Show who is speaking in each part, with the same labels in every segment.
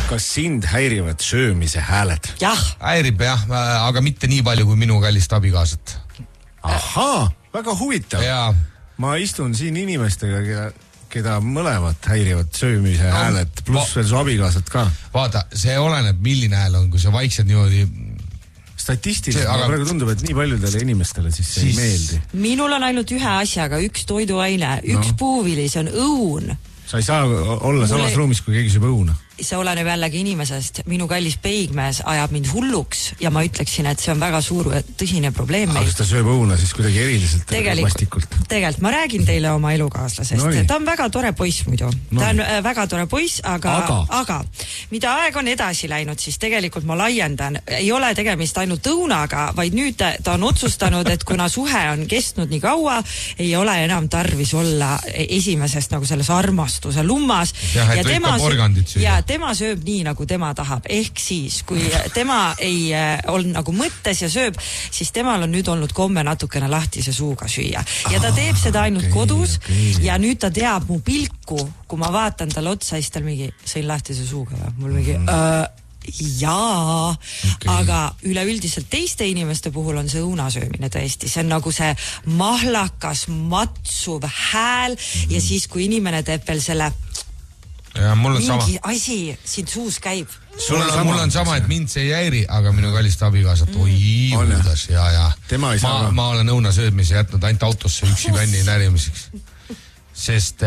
Speaker 1: Kas sind häirivad söömise hääled?
Speaker 2: Jah.
Speaker 3: Häirib jah, aga mitte nii palju kui minu kallist abikaasat.
Speaker 1: Ahaa, väga huvitav.
Speaker 3: Ja.
Speaker 1: Ma istun siin inimestega, keda mõlemat häirivad söömise hääled, pluss veel su abikaasat ka.
Speaker 3: Vaata, see oleneb, milline hääl on, kui sa vaiksed niimoodi...
Speaker 1: Statistiliselt, aga praegu tundub, et nii paljudele inimestele siis ei meeldi.
Speaker 2: Minul on ainult ühe asjaga, üks toiduaine, üks puuvili, see on õun.
Speaker 1: Sa ei saa olla samas ruumis, kui keegi sööb õuna.
Speaker 2: See oleneb jällegi inimesest. Minu kallis peigmees ajab mind hulluks ja ma ütleksin, et see on väga suur tõsine probleem.
Speaker 1: Aga ta sööb õuna siis kuidagi eriliselt vastikult.
Speaker 2: Tegelikult ma räägin teile oma elukaaslasest. Ta on väga tore poiss muidu. Ta on väga tore poiss, aga mida aeg on edasi läinud, siis tegelikult ma laiendan. Ei ole tegemist ainult õunaga, vaid nüüd ta on otsustanud, et kuna suhe on kestnud nii kaua, ei ole enam tarvis olla esimesest nagu selles armastuse lummas. Tema sööb nii, nagu tema tahab. Ehk siis, kui tema ei olnud nagu mõttes ja sööb, siis temal on nüüd olnud komme natukene lahtise suuga süüa. Ja ta teeb seda ainult kodus ja nüüd ta teab mu pilku, kui ma vaatan tal otsa, siis tal mingi, sõin lahtise suuga. Mul mingi, aga üleüldiselt teiste inimeste puhul on see õunasöömine tõesti. See on nagu see mahlakas, matsuv hääl ja siis, kui inimene teeb veel selle
Speaker 3: ja mul on
Speaker 2: mingi asi siin suus käib.
Speaker 3: Mul on sama, et mind see ei häiri, aga minu kallist abikaasat kuidas ja. Ma olen õunasöömise jätnud ainult autosse üksi vänni närimiseks. Sest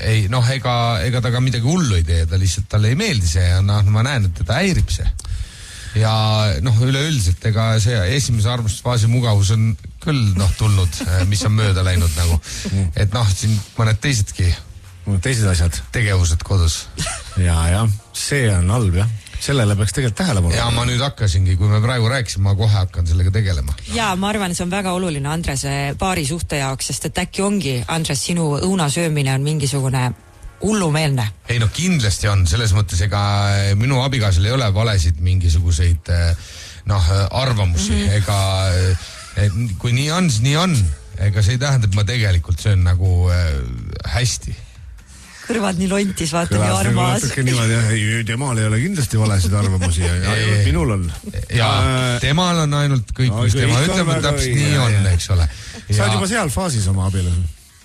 Speaker 3: ega ta ka midagi hullu ei tee, ta lihtsalt talle ei meeldi see ja ma näen, et teda häirib see. Ja üleüldiselt ega see esimese armastusfaasi mugavus on küll tulnud, mis on mööda läinud nagu. Et siin mõned teisedki
Speaker 1: teised asjad.
Speaker 3: Tegevused kodus.
Speaker 1: Ja, see on halb, jah. Sellele peaks tegelikult tähelepanu.
Speaker 3: Ja ma nüüd hakkasingi, kui me praegu rääkisime, ma kohe hakkan sellega tegelema.
Speaker 2: Ja ma arvan, see on väga oluline Andrese paari suhte jaoks, sest et äkki ongi, Andres, sinu õunasöömine on mingisugune hullumeelne.
Speaker 3: Ei kindlasti on, selles mõttes, ega minu abikaasal ei ole valesid mingisuguseid arvamusi, ega kui nii on, siis nii on. Ega see ei tähenda, et ma tegelikult söön nagu hästi.
Speaker 2: Kõrvad nii lontis, vaata nii armas.
Speaker 1: Temal ei ole kindlasti valesid arvamusi ja minul on.
Speaker 3: Ja temal on ainult kõik, mis tema ütleb, et täpselt nii on, eks ole.
Speaker 1: Sa oled juba seal faasis oma abielus.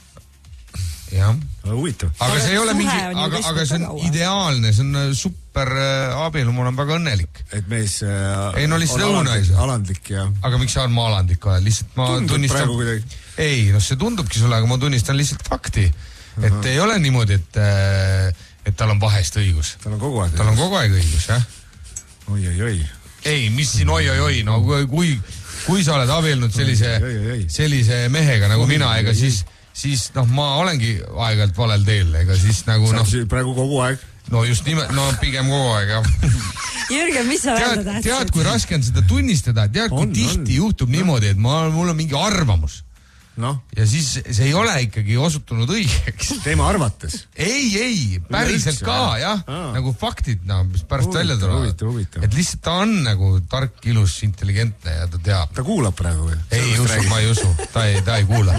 Speaker 3: Jah.
Speaker 1: Huvitav.
Speaker 3: Aga see ei ole mingi, aga see on ideaalne, see on super abielu, mul on väga õnnelik.
Speaker 1: Et mees
Speaker 3: on
Speaker 1: alandlik ja...
Speaker 3: Aga miks saan ma alandlik ole? Lihtsalt ma tunnistan... Ei, see tundubki sulle, aga ma tunnistan lihtsalt fakti. Et ei ole niimoodi, et tal on vahest õigus. Tal on kogu aeg õigus, jah.
Speaker 1: Oi.
Speaker 3: Ei, mis siin oi, no kui sa oled abielnud sellise mehega nagu mina, ega siis ma olengi aeg-ajalt valel teel, ega siis nagu
Speaker 1: praegu kogu aeg?
Speaker 3: No just nimelt, pigem kogu aeg, jah.
Speaker 2: Jürgen, mis sa öelda tähtsad?
Speaker 3: Tead, kui raske on seda tunnistada, kui tihti juhtub niimoodi, et mul on mingi arvamus. Ja siis see ei ole ikkagi osutunud õigeks.
Speaker 1: Teema arvates?
Speaker 3: Ei, päriselt ka, jah. Nagu faktid, mis pärast välja tulevad. Et lihtsalt ta on nagu tark, ilus, intelligentne ja ta teab.
Speaker 1: Ta kuulab praegu või?
Speaker 3: Ei usu, ma ei usu. Ta ei kuula.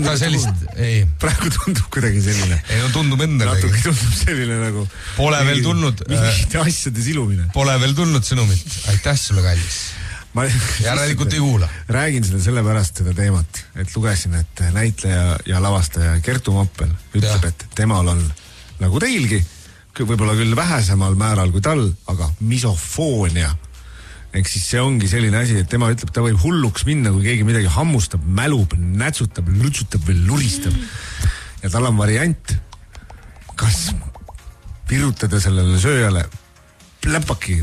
Speaker 1: Praegu tundub kuidagi selline.
Speaker 3: Ei, tundub endale.
Speaker 1: Natuke tundub selline nagu...
Speaker 3: Pole veel tulnud...
Speaker 1: Mingite asjade silumine.
Speaker 3: Pole veel tulnud sõnumit. Aitäh sulle, kallis. Järelikult ei kuula.
Speaker 1: Räägin sellepärast seda teemat, et lugesin, et näitleja ja lavastaja Kertu Moppel ütleb, et temal on nagu teilgi, võib-olla küll vähesemal määral kui tal, aga misofoonia. Ehk siis see ongi selline asi, et tema ütleb, ta võib hulluks minna, kui keegi midagi hammustab, mälub, nätsutab, lutsutab või luristab. Ja tal on variant, kas virutada sellele sööjale läpaki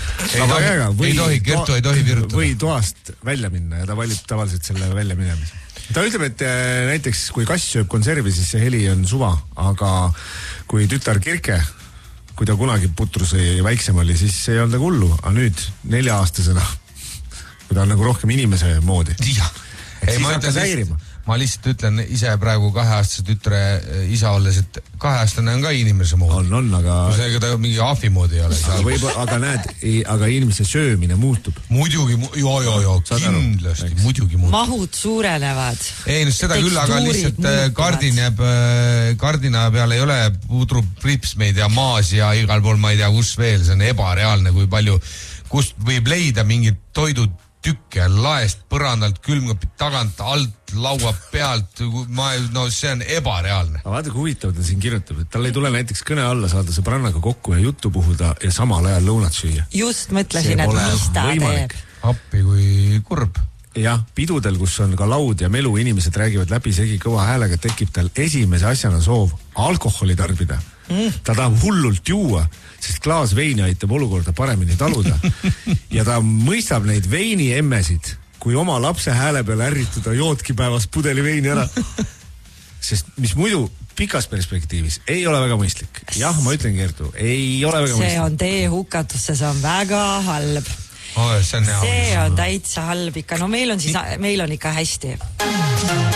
Speaker 3: Kertu ei tohi virutada.
Speaker 1: Või toast välja minna ja ta valib tavaliselt selle välja minemise. Ta ütleb, et näiteks kui kass sööb konservi, siis see heli on suva, aga kui tütar Kirke, kui ta kunagi putrus või väiksem oli, siis ei olnud nagu hullu, aga nüüd 4-aastasena, kui ta on nagu rohkem inimese moodi.
Speaker 3: Jah.
Speaker 1: Siis hakkas häirima.
Speaker 3: ma lihtsalt ütlen ise praegu 2-aastase tütre isa olles, et 2-aastane on ka inimese moodi.
Speaker 1: On, aga...
Speaker 3: Ega ta mingi ahvi moodi ei ole.
Speaker 1: Aga näed, aga inimese söömine muutub.
Speaker 3: Muidugi, kindlasti, muidugi muutub.
Speaker 2: Mahud suurenevad.
Speaker 3: Ei, nüüd seda küll, aga lihtsalt kardina peal ei ole pudrupripsmeid ja maas ja igal pool ma ei tea, kus veel, see on ebareaalne, kui palju, kust võib leida mingid toidud tükke laest, põrandalt, külmkapid tagant, alt, laua pealt, see on ebareaalne.
Speaker 1: Aga vaata, kui huvitav ta siin kirjutab, et tal ei tule näiteks kõne alla saada sõbrannaga kokku ja juttu puhuda ja samal ajal lõunat süüa.
Speaker 2: Just mõtlesin, et mis ta teeb.
Speaker 3: Appi kui kurb.
Speaker 1: Jah, pidudel, kus on ka laud ja melu, inimesed räägivad läbi segi kõva häälega, tekib tal esimese asjana soov alkoholi tarbida. Ta tahab hullult juua, sest klaas veini aitab olukorda paremini taluda. Ja ta mõistab neid veini emmesid, kui oma lapse hääle peale ärrituda joodki päevas pudeli veini ära. Sest mis muidu pikas perspektiivis ei ole väga mõistlik. Jah, ma ütlen, Kertu, ei ole väga mõistlik.
Speaker 2: See on tee hukatusse, see on väga halb.
Speaker 3: See
Speaker 2: on täitsa halb ikka. No meil on ikka hästi.